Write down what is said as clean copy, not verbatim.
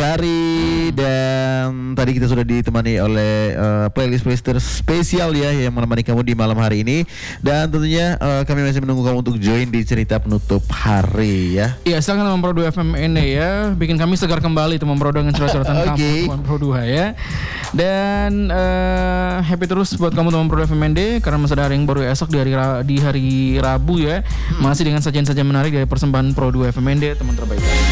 Februari, dan tadi kita sudah ditemani oleh playlist spesial ya yang menemani kamu di malam hari ini. Dan tentunya kami masih menunggu kamu untuk join di cerita penutup hari ya. Iya, silakan Teman Pro 2 FM ini ya, bikin kami segar kembali Teman Pro dengan curhat-curhatan kamu Teman Pro 2 ya. Dan happy terus buat kamu Teman Pro 2 FM karena masih ada hari yang baru esok di hari Rabu ya. Masih dengan sajian-sajian menarik dari persembahan Pro 2 FM teman terbaik.